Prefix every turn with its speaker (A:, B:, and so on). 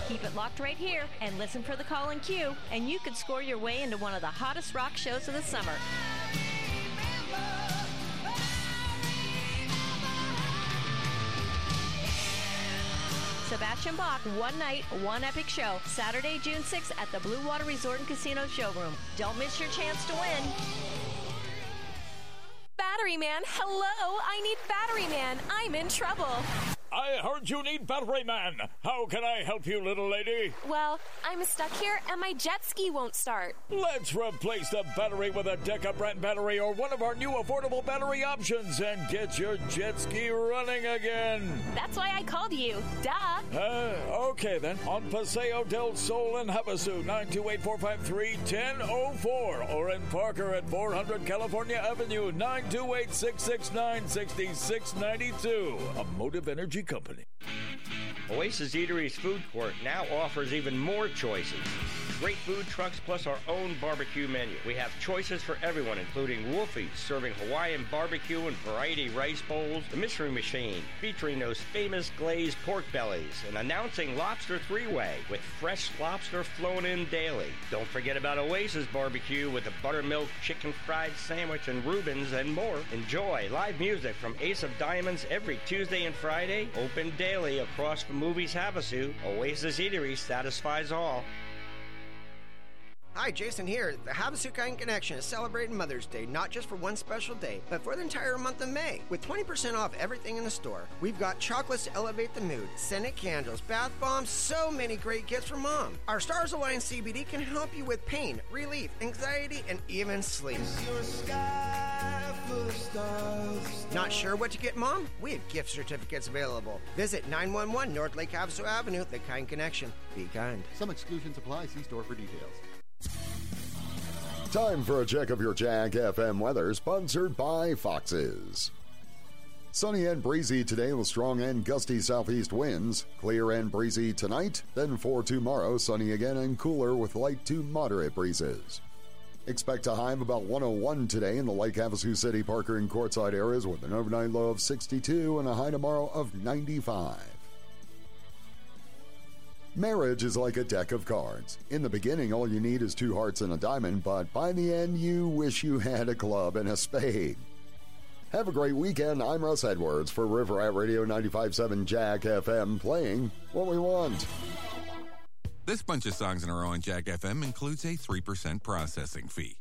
A: Keep it locked right here and listen for the call and queue, and you could score your way into one of the hottest rock shows of the summer. Sebastian Bach, one night, one epic show. Saturday, June 6th at the Blue Water Resort and Casino Showroom. Don't miss your chance to win.
B: Battery Man, hello! I need Battery Man. I'm in trouble.
C: I heard you need Battery Man. How can I help you, little lady?
B: Well, I'm stuck here and my jet ski won't start.
C: Let's replace the battery with a Deca brand battery or one of our new affordable battery options and get your jet ski running again.
B: That's why I called you. Duh.
C: Okay then. On Paseo del Sol in Havasu, 928-453-1004. Or in Parker at 400 California Avenue, 928-669-6692. A Motive Energy Company.
D: Oasis Eatery's food court now offers even more choices. Great food trucks plus our own barbecue menu. We have choices for everyone, including Wolfie's, serving Hawaiian barbecue and variety rice bowls, the Mystery Machine, featuring those famous glazed pork bellies, and announcing Lobster Three-Way with fresh lobster flown in daily. Don't forget about Oasis Barbecue with the buttermilk chicken fried sandwich and Reubens and more. Enjoy live music from Ace of Diamonds every Tuesday and Friday, open daily across from Movies Havasu. Oasis Eatery satisfies all.
E: Hi, Jason here. The Havasu Kind Connection is celebrating Mother's Day, not just for one special day, but for the entire month of May, with 20% off everything in the store. We've got chocolates to elevate the mood, scented candles, bath bombs, so many great gifts for Mom. Our Stars Alliance CBD can help you with pain, relief, anxiety, and even sleep. Not sure what to get, Mom? We have gift certificates available. Visit 911 North Lake Havasu Avenue, The Kind Connection. Be kind.
F: Some exclusions apply. See store for details.
G: Time for a check of your Jack FM weather, sponsored by Fox's. Sunny and breezy today with strong and gusty southeast winds. Clear and breezy tonight, then for tomorrow, sunny again and cooler with light to moderate breezes. Expect a high of about 101 today in the Lake Havasu City, Parker, and Quartzsite areas with an overnight low of 62 and a high tomorrow of 95. Marriage is like a deck of cards. In the beginning, all you need is 2 hearts and a diamond, but by the end, you wish you had a club and a spade. Have a great weekend. I'm Russ Edwards for River Rat Radio 95.7 Jack FM, playing what we want.
H: This bunch of songs in a row on Jack FM includes a 3% processing fee.